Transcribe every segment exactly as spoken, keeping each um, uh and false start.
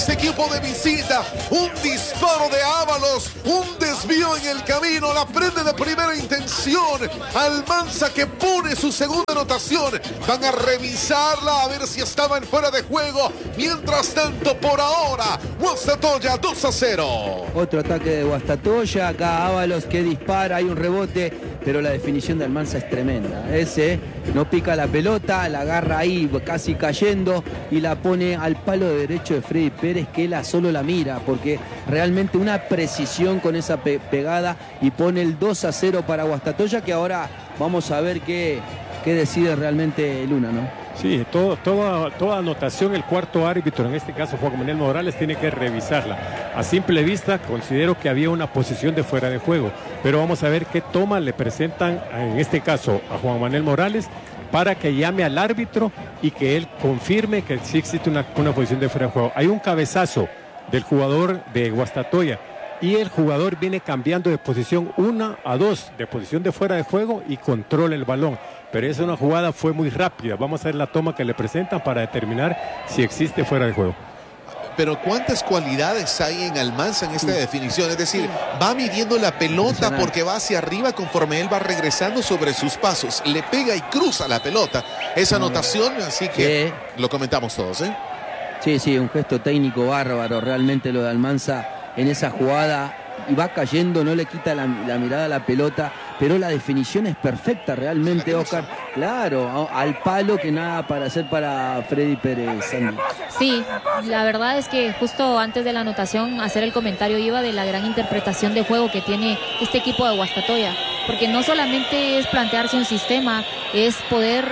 este equipo de visita. Un disparo de Ábalos, un desvío en el camino, la prende de primera intención. Almanza que pone su segunda anotación. Van a revisarla a ver si estaba en fuera de juego. Mientras tanto, por ahora, Guastatoya dos a cero. Otro ataque de Guastatoya, acá Ábalos que dispara, hay un rebote, pero la definición de Almanza es tremenda. Ese no pica la pelota, la agarra ahí casi cayendo y la pone al palo derecho de Freddy Pérez, que él solo la mira, porque realmente una precisión con esa pe pegada y pone el dos a cero para Guastatoya, que ahora vamos a ver qué, qué decide realmente Luna, ¿no? Sí, todo, toda, toda anotación, el cuarto árbitro, en este caso Juan Manuel Morales, tiene que revisarla. A simple vista considero que había una posición de fuera de juego, pero vamos a ver qué toma le presentan, en este caso a Juan Manuel Morales, para que llame al árbitro y que él confirme que sí existe una, una posición de fuera de juego. Hay un cabezazo del jugador de Guastatoya y el jugador viene cambiando de posición una a dos, de posición de fuera de juego, y controla el balón. Pero esa una jugada fue muy rápida. Vamos a ver la toma que le presentan para determinar si existe fuera de juego. Pero ¿cuántas cualidades hay en Almanza en esta definición? Es decir, va midiendo la pelota porque va hacia arriba conforme él va regresando sobre sus pasos. Le pega y cruza la pelota. Esa anotación, así que sí, lo comentamos todos, ¿eh? Sí, sí, un gesto técnico bárbaro. Realmente lo de Almanza en esa jugada. Y va cayendo, no le quita la, la mirada a la pelota, pero la definición es perfecta realmente, Oscar. Claro, al palo, que nada para hacer para Freddy Pérez, Sandy. Sí, la verdad es que justo antes de la anotación hacer el comentario iba de la gran interpretación de juego que tiene este equipo de Guastatoya, porque no solamente es plantearse un sistema, es poder,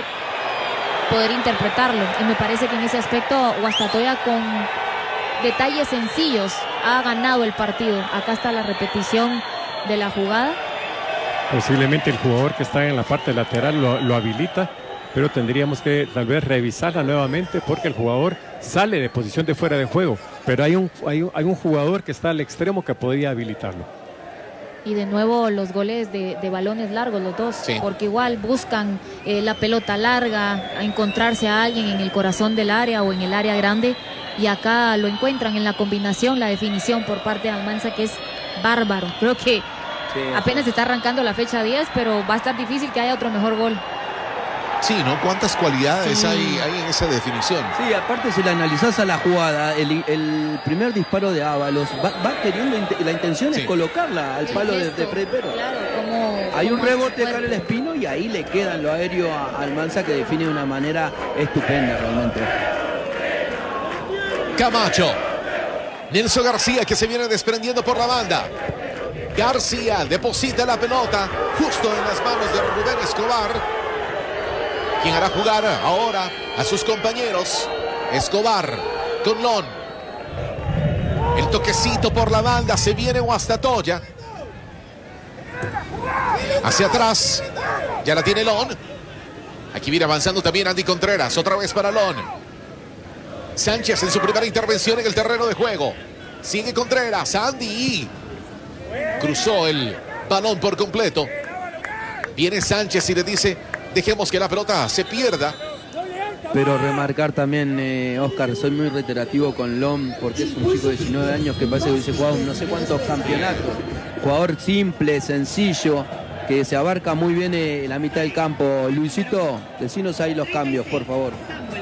poder interpretarlo, y me parece que en ese aspecto Guastatoya, con detalles sencillos, ha ganado el partido. Acá está la repetición de la jugada. Posiblemente el jugador que está en la parte lateral lo, lo habilita, pero tendríamos que tal vez revisarla nuevamente, porque el jugador sale de posición de fuera de juego, pero hay un, hay un, hay un jugador que está al extremo que podría habilitarlo. Y de nuevo los goles de, de balones largos, los dos, sí, porque igual buscan eh, la pelota larga, a encontrarse a alguien en el corazón del área o en el área grande, y acá lo encuentran en la combinación, la definición por parte de Almanza, que es bárbaro. Creo que sí, apenas está arrancando la fecha diez, pero va a estar difícil que haya otro mejor gol. Sí, ¿no? ¿Cuántas cualidades sí. hay, hay en esa definición? Sí, aparte si la analizás a la jugada, el, el primer disparo de Ábalos, va, va queriendo, la intención sí. es colocarla al palo de, de Freddy Pérez. Claro, como, hay como un rebote acá en el espino y ahí le queda en lo aéreo a Almanza, que define de una manera estupenda realmente. Camacho. Nelson García, que se viene desprendiendo por la banda. García deposita la pelota justo en las manos de Rubén Escobar, quien hará jugar ahora a sus compañeros. Escobar con Lon. El toquecito por la banda, se viene Guastatoya. Hacia atrás, ya la tiene Lon. Aquí viene avanzando también Andy Contreras, otra vez para Lon. Sánchez en su primera intervención en el terreno de juego. Sigue Contreras, Andy. Cruzó el balón por completo. Viene Sánchez y le dice: dejemos que la pelota se pierda. Pero remarcar también, eh, Oscar, soy muy reiterativo con Lom, porque es un chico de diecinueve años que parece que hubiese jugado no sé cuántos campeonatos. Jugador simple, sencillo, que se abarca muy bien eh, la mitad del campo. Luisito, decinos ahí los cambios, por favor.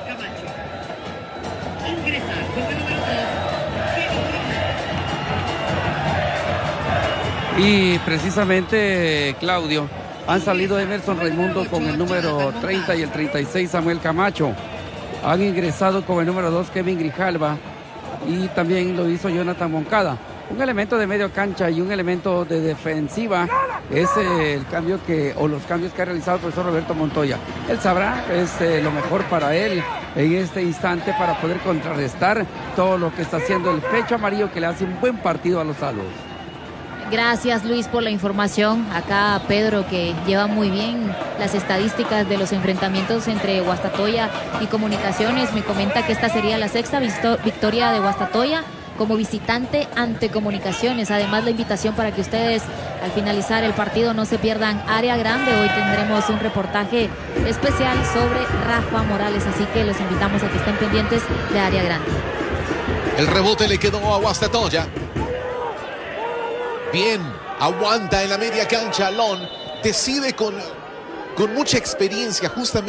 Y precisamente, Claudio, han salido Emerson Raimundo con el número treinta y el treinta y seis Samuel Camacho. Han ingresado con el número dos Kevin Grijalva, y también lo hizo Jonathan Moncada. Un elemento de medio cancha y un elemento de defensiva es eh, el cambio que, o los cambios que ha realizado el profesor Roberto Montoya. Él sabrá, es eh, lo mejor para él en este instante para poder contrarrestar todo lo que está haciendo el pecho amarillo, que le hace un buen partido a los salvos. Gracias, Luis, por la información. Acá Pedro, que lleva muy bien las estadísticas de los enfrentamientos entre Guastatoya y Comunicaciones, me comenta que esta sería la sexta victoria de Guastatoya como visitante ante Comunicaciones. Además, la invitación para que ustedes al finalizar el partido no se pierdan Área Grande. Hoy tendremos un reportaje especial sobre Rafa Morales, así que los invitamos a que estén pendientes de Área Grande. El rebote le quedó a Guastatoya. Bien, aguanta en la media cancha Alon. Decide con, con mucha experiencia justamente.